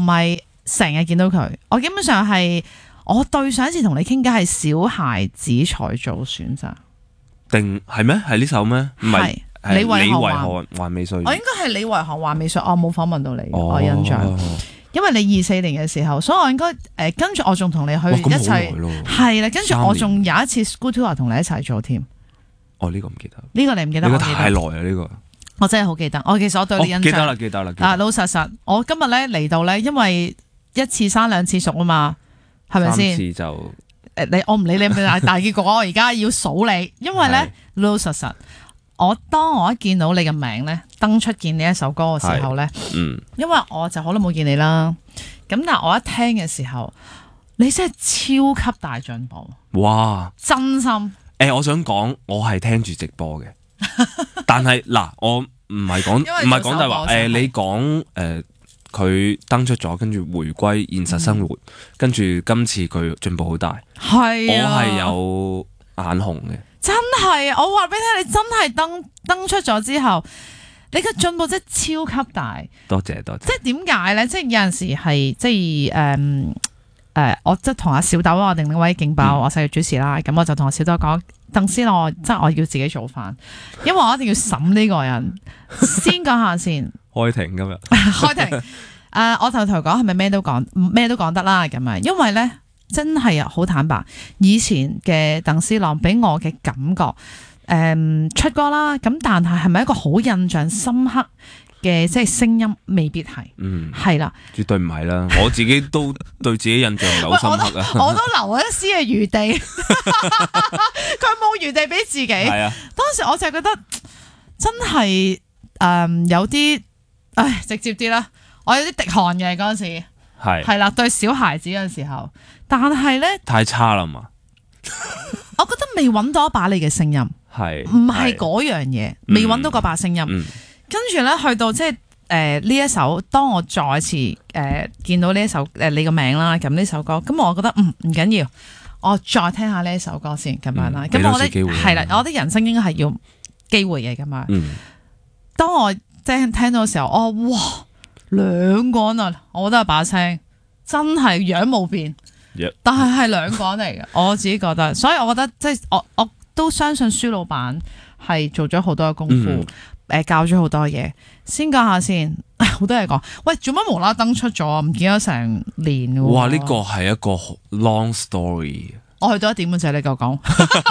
係成日見到佢，我基本上係我對上一次同你傾偈係小孩子才做選擇， 定係咩？係呢首咩？唔係。 你為何還未歲？ 我應該係你為何還未歲？我冇訪問到你，我印象，因為你24年嘅時候，所以我應該跟住我仲同你去一齊，係啦，跟住我仲有一次 school tour 同你一齊做添。 哦，呢個唔記得， 呢個你唔記得？ 呢個太耐啦，呢個我真係好記得。其實我對你印象記得啦。 老實，我今日咧嚟到咧，因為一次生兩次熟啊嘛，係咪先？ 3次就我唔理你大結局，我而家要數你，因為咧老實。當我一見到你嘅名咧，登出見呢一首歌嘅時候咧，因為我就好耐冇見你啦，咁但係我一聽嘅時候，你真係超級大進步， 哇！ 真心。 我想講，我係聽住直播嘅，但係嗱，我唔係講大話，你講佢登出咗，跟住回歸現實生活，跟住今次佢進步好大， 係啊， 我係有眼紅嘅。 真係，我話俾你聽，你真係登出咗之後，你嘅進步真係超級大。 多謝。 即係點解咧？即係有陣時係即係我即係同阿小豆我定另一位勁爆我細嘅主持啦。咁我就同阿小豆講，鄧思樂，即係我要自己做飯，因為我一定要審呢個人。先講下先。開庭今日。開庭。我頭講係咪咩都講得啦？咁啊，因為咧。真係啊，好坦白，以前嘅鄧思朗俾我嘅感覺，出歌啦，咁但係咪一個好印象深刻嘅即係聲音，未必係，係啦， 絕對唔係啦，我自己都對自己印象唔係好深刻啊， 我都留一絲嘅餘地，佢冇餘地俾自己，係啊，當時我就覺得真係有啲，直接啲啦，我有啲滴汗嘅嗰陣時。係啦，對小孩子嘅時候，但係咧太差啦嘛， 我覺得未揾到一把你嘅聲音，係唔係嗰樣嘢，未揾到嗰把聲音，跟住咧去到即係呢一首，當我再次見到呢一首你個名啦，咁呢首歌，咁我覺得唔緊要，我再聽下呢一首歌先咁樣啦，咁我覺得係啦，我覺得人生應該係要機會嘅咁樣，當我聽到嘅時候，哇！兩個人啊，我覺得係把聲真係樣冇變，但係兩個人嚟嘅，我自己覺得，所以我覺得即係我都相信舒老闆係做咗好多嘅功夫，教咗好多嘢。先講下先，好多嘢講。喂，做乜無啦啦登出咗？唔見咗成年喎。 哇！呢個係一個 long story。 我去到一點嘅就係你夠講。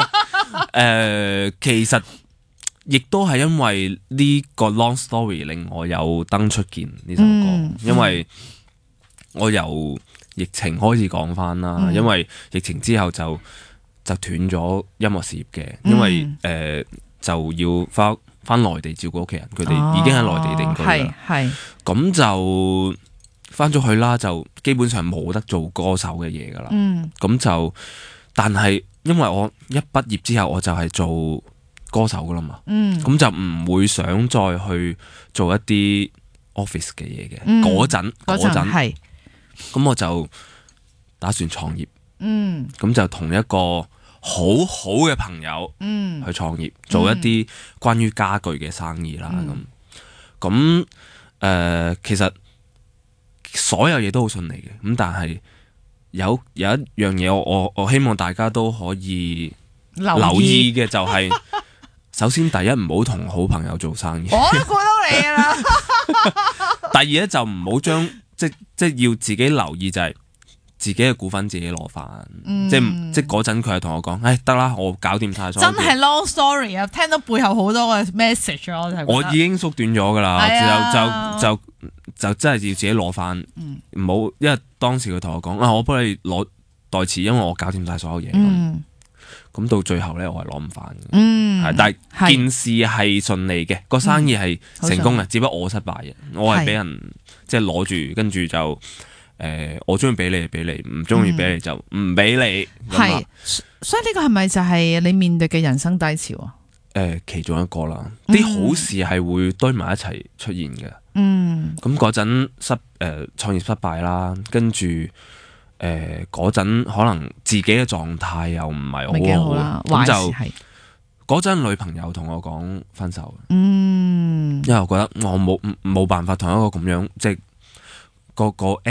其實。亦都係因為呢個 long story 令我有登出見呢首歌，因為我由疫情開始講翻啦，因為疫情之後就斷咗音樂事業嘅，因為就要翻內地照顧屋企人，佢哋已經喺內地定居啦，咁就翻咗去啦，就基本上冇得做歌手嘅嘢噶啦，咁就但係因為我一畢業之後我就係做歌手噶啦嘛，咁就唔會想再去做一啲 office 嘅嘢嘅。嗰陣係，咁我就打算創業，咁就同一個好好嘅朋友去創業，做一啲關於家具嘅生意啦。咁其實所有嘢都好順利嘅，咁但係有一樣嘢我希望大家都可以留意嘅就係。首先，第一唔好同好朋友做生意。我都估到你啦。第二咧就唔好將即係要自己留意就係自己嘅股份自己攞翻。即係嗰陣佢係同我講，得啦，我搞掂晒。 真係 long story 啊！聽到背後好多個 message 我已經縮短咗噶啦，就真係要自己攞翻。唔好，因為當時佢同我講我幫你攞代詞，因為我搞掂晒所有嘢。咁到最後咧，我係攞唔翻嘅。但係件事係順利嘅，個生意係成功嘅，只不過我失敗嘅。我係俾人即係攞住，跟住就我中意俾你俾你，唔中意俾你就唔俾你。係， 所以呢個係咪就係你面對嘅人生低潮啊？ 其中一個啦，啲好事係會堆埋一齊出現嘅。咁嗰陣創業失敗啦，跟住。嗰陣可能自己嘅狀態又唔係好好，咁就嗰陣女朋友同我講分手，因為我覺得我冇辦法同一個咁樣即係個